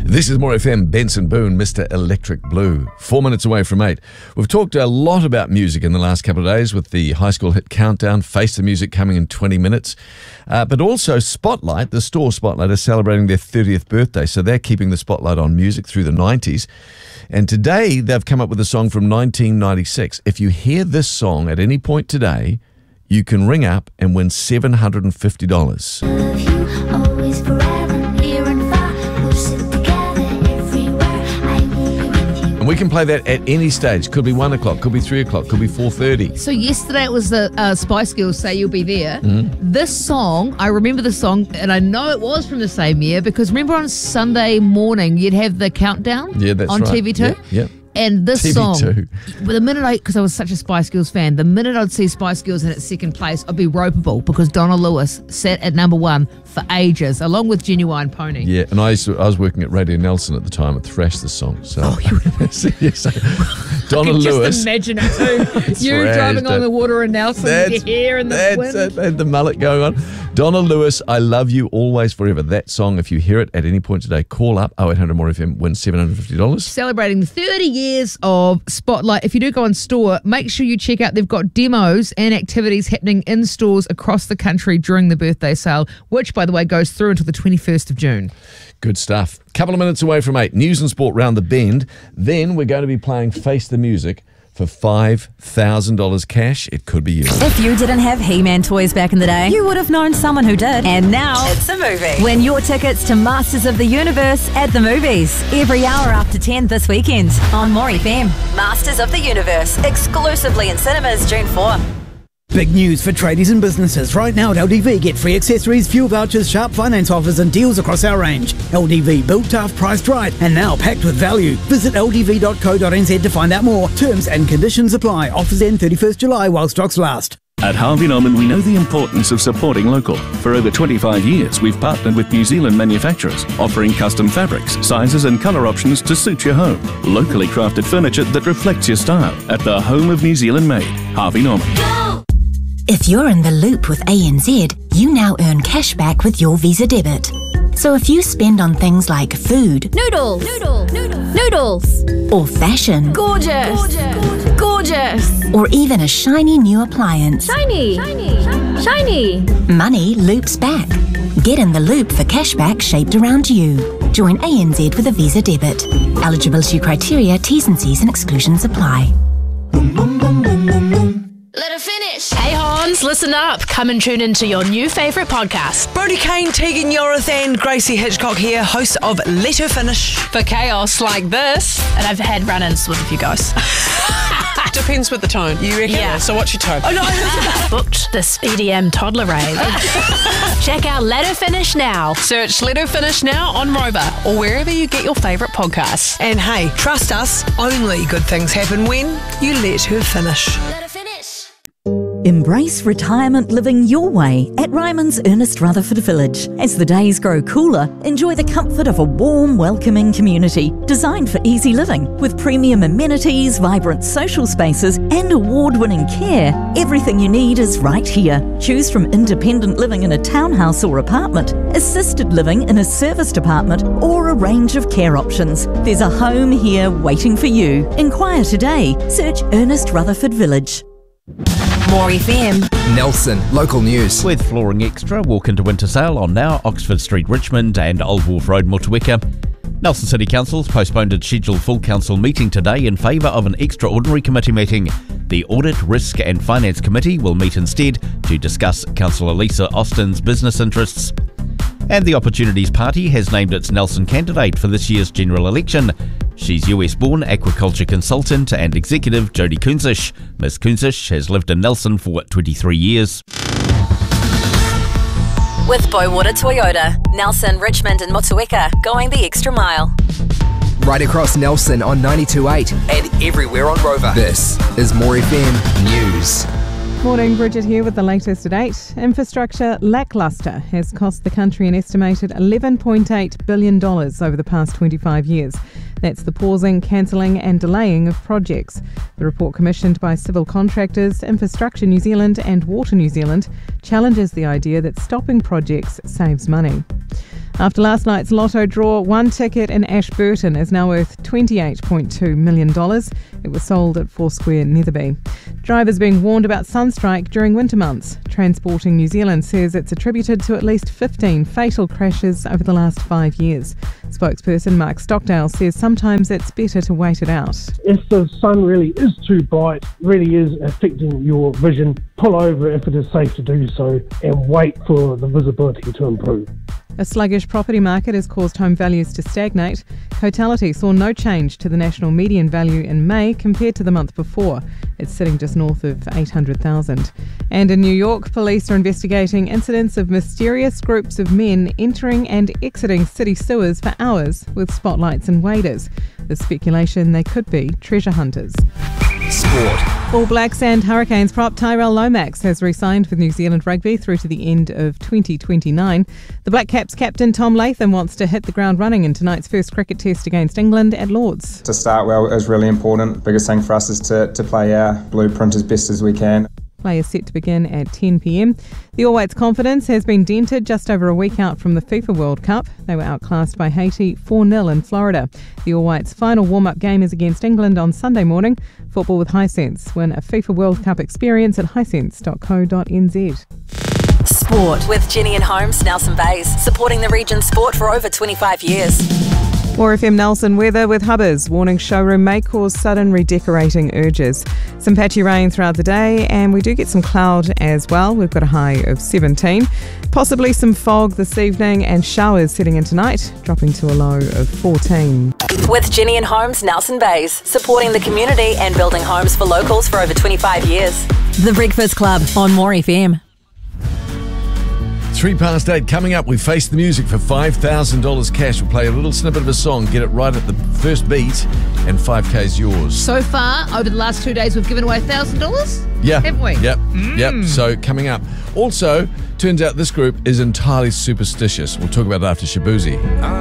This is More FM, Benson Boone, Mr. Electric Blue. 4 minutes away from 8. We've talked a lot about music in the last couple of days with the high school hit Countdown, Face the Music coming in 20 minutes. But also Spotlight, the store Spotlight, is celebrating their 30th birthday. So they're keeping the spotlight on music through the 90s. And today they've come up with a song from 1996. If you hear this song at any point today, you can ring up and win $750. Always forever, near and far, we'll sit together everywhere. I will be with you. And we can play that at any stage. Could be 1 o'clock, could be 3 o'clock, could be 4:30. So yesterday it was the Spice Girls Say You'll Be There. Mm-hmm. This song, I remember the song, and I know it was from the same year because remember on Sunday morning you'd have the countdown Yeah, that's on right. TV2? Yeah. And this TV2. song, the minute because I was such a Spice Girls fan, the minute I'd see Spice Girls in its second place, I'd be ropeable because Donna Lewis sat at number 1 for ages, along with Genuine Pony. Yeah, and I was working at Radio Nelson at the time and thrashed this song. So, yes, Donna Lewis. Just imagine it too. You Thrashed driving on it. the water in Nelson with your hair in the wind. That's it, and the mullet going on. Donna Lewis, I Love You Always Forever. That song, if you hear it at any point today, call up 0800 More FM, win $750. Celebrating 30 years of Spotlight. If you do go in store, make sure you check out. They've got demos and activities happening in stores across the country during the birthday sale, which, by the way, goes through until the 21st of June. Good stuff. Couple of minutes away from 8. News and sport round the bend. Then we're going to be playing Face the Music for $5,000 cash. It could be you. If you didn't have He-Man toys back in the day, you would have known someone who did. And now it's a movie. Win your tickets to Masters of the Universe at the movies every hour after 10 this weekend on More FM. Masters of the Universe, exclusively in cinemas June 4. Big news for tradies and businesses. Right now at LDV, get free accessories, fuel vouchers, sharp finance offers and deals across our range. LDV, built tough, priced right, and now packed with value. Visit ldv.co.nz to find out more. Terms and conditions apply. Offers end 31st July while stocks last. At Harvey Norman, we know the importance of supporting local. For over 25 years, we've partnered with New Zealand manufacturers, offering custom fabrics, sizes and colour options to suit your home. Locally crafted furniture that reflects your style. At the home of New Zealand made, Harvey Norman. Go! If you're in the loop with ANZ, you now earn cash back with your Visa debit. So if you spend on things like food, Noodles! Noodles! or fashion, Gorgeous! Gorgeous! or even a shiny new appliance, Shiny! money loops back. Get in the loop for cashback shaped around you. Join ANZ with a Visa debit. Eligibility criteria, T's and C's and exclusions apply. Let her finish! Hey Hans, listen up. Come and tune into your new favourite podcast. Brody Kane, Tegan Yorathan, Gracie Hitchcock here, host of Let Her Finish. For chaos like this. And I've had run-ins with a few guys. Depends with the tone, you reckon? Yeah. So what's your tone? Oh no, booked this EDM toddler rave. Check out Let Her Finish now. Search Let Her Finish now on Rover or wherever you get your favourite podcasts. And hey, trust us, only good things happen when you let her finish. Let her finish! Embrace retirement living your way at Ryman's Ernest Rutherford Village. As the days grow cooler, enjoy the comfort of a warm, welcoming community designed for easy living. With premium amenities, vibrant social spaces and award-winning care, everything you need is right here. Choose from independent living in a townhouse or apartment, assisted living in a serviced apartment or a range of care options. There's a home here waiting for you. Inquire today. Search Ernest Rutherford Village. More FM. Nelson, local news. With Flooring Extra, walk into winter sale on now Oxford Street, Richmond and Old Wharf Road, Motueka. Nelson City Council's postponed its scheduled full council meeting today in favour of an extraordinary committee meeting. The Audit, Risk and Finance Committee will meet instead to discuss Councillor Lisa Austin's business interests. And the Opportunities Party has named its Nelson candidate for this year's general election. She's US-born aquaculture consultant and executive Jodie Kunzish. Ms. Kunzish has lived in Nelson for 23 years. With Bowater Toyota, Nelson, Richmond and Motueka, going the extra mile. Right across Nelson on 92.8 and everywhere on Rover. This is More FM News. Morning, Bridget here with the latest at 8. Infrastructure lacklustre has cost the country an estimated $11.8 billion over the past 25 years. That's the pausing, cancelling and delaying of projects. The report, commissioned by civil contractors, Infrastructure New Zealand and Water New Zealand, challenges the idea that stopping projects saves money. After last night's lotto draw, one ticket in Ashburton is now worth $28.2 million. It was sold at Foursquare, Netherby. Drivers being warned about sunstrike during winter months. Transporting New Zealand says it's attributed to at least 15 fatal crashes over the last 5 years. Spokesperson Mark Stockdale says sometimes it's better to wait it out. If the sun really is too bright, really is affecting your vision, pull over if it is safe to do so and wait for the visibility to improve. A sluggish property market has caused home values to stagnate. Cotality saw no change to the national median value in May compared to the month before. It's sitting just north of $800,000. And in New York, police are investigating incidents of mysterious groups of men entering and exiting city sewers for hours with spotlights and waders. There's speculation they could be treasure hunters. Sport. All Blacks and Hurricanes prop Tyrell Lomax has re-signed with New Zealand Rugby through to the end of 2029. The Black Caps captain Tom Latham wants to hit the ground running in tonight's first cricket test against England at Lords. To start well is really important. Biggest thing for us is to play our blueprint as best as we can. Play is set to begin at 10 p.m. The All Whites' confidence has been dented just over a week out from the FIFA World Cup. They were outclassed by Haiti 4-0 in Florida. The All Whites' final warm-up game is against England on Sunday morning. Football with Hisense. Win a FIFA World Cup experience at hisense.co.nz. Sport with Jenny and Holmes, Nelson Bays, supporting the region's sport for over 25 years. More FM Nelson weather with Hubbers, warning showroom may cause sudden redecorating urges. Some patchy rain throughout the day, and we do get some cloud as well. We've got a high of 17. Possibly some fog this evening and showers setting in tonight, dropping to a low of 14. With Jenny and Holmes, Nelson Bays, supporting the community and building homes for locals for over 25 years. The Breakfast Club on More FM. 8:03 coming up. We face the music for $5,000 cash. We'll play a little snippet of a song, get it right at the first beat, and 5K's yours. So far, over the last 2 days, we've given away $1,000. Yeah. Haven't we? Yep. So coming up. Also, turns out this group is entirely superstitious. We'll talk about it after Shabuzi.